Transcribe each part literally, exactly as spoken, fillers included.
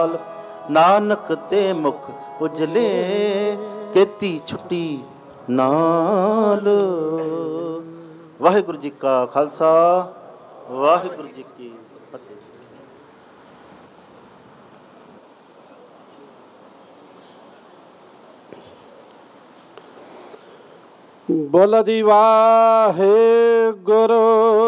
नानक ते मुख उजले केती छुट्टी नाल। वाहिगुरु जी का खालसा वाहिगुरु जी की फतेह। बोल दी वाहे गुरु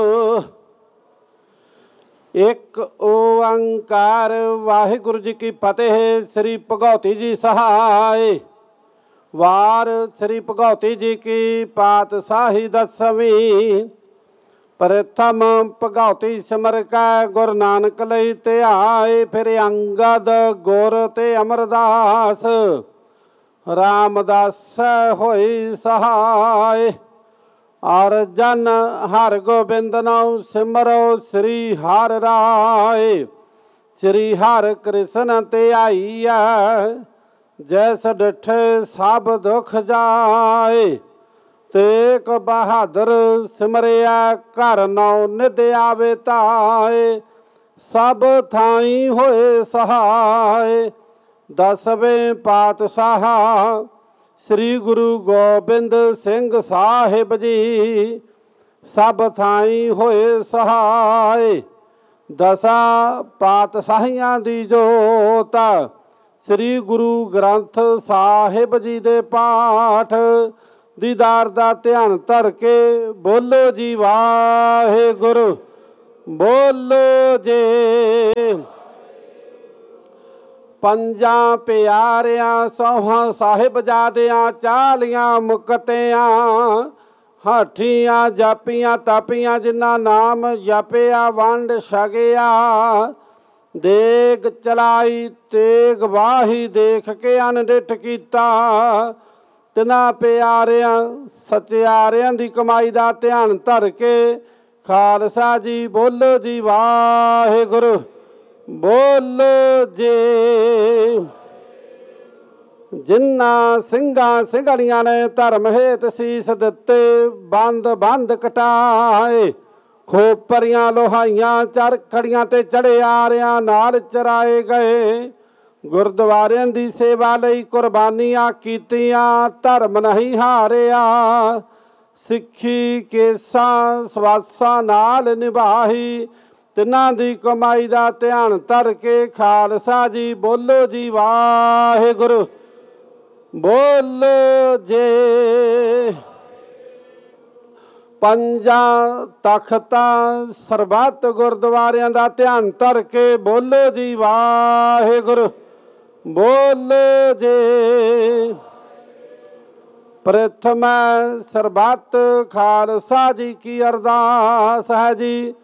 एक ओंकार। वाहिगुरु जी की फतेह। श्री भगौती जी सहाय। वार श्री भगौती जी की पातशाही दसवीं। प्रथम भगौती सिमर कै गुरु नानक लई ध्याए। फिर अंगद गुर ते अमरदास रामदास होई सहाय। और जन हर गोबिंद नाउ सिमरो श्री हर राय। श्री हर कृष्ण ते आईया जैस डिठे सब दुख जाए। तेक बहादुर सिमरिया घर नौ निध आवे ताए। सब थाई होए सहाय। दसवें पातशाह श्री गुरु गोबिंद सिंह साहिब जी सब थाई होए सहाय। दसा पातशाहियां दी जोत श्री गुरु ग्रंथ साहिब जी दे पाठ दीदार दा ध्यान धर के बोलो जी वाहिगुरु बोलो जे। पंजा प्यारियां सौहां साहिबजादियां चालियां मुकतियां हाठियां जापियां तापियां जिन्ना नाम जपिया वंड छगिया। देग चलाई तेग वाही देख के अनडिठ कीता। तिना प्यारियां सचियारियां दी कमाई दा ध्यान धर के खालसा जी बोलो जी वाहिगुरु बोलो जे। जिन्ना ਸਿੰਘਾਂ ਸਿੰਘਣੀਆਂ ने धर्म हेत सीस दिते बंद बंद कटाए। खोपरियां लोहाइयां चरखड़ियां ते चढ़े आरियां नाल चराए गए। गुरद्वारियां दी सेवा लई कुर्बानियां कीतियां धर्म नहीं हारिया। सिੱਖੀ केसां ਸਵਾਸਾਂ नाल निभाही। तिन्हां दी कमाई दा ध्यान धर के खालसा जी बोलो जी वाहिगुरु बोलो जे। पंजा तख्तां सरबत गुरद्वारियां दा ध्यान धर के बोलो जी वाहिगुरु बोलो जे। प्रथम सरबत खालसा जी की अरदास है जी।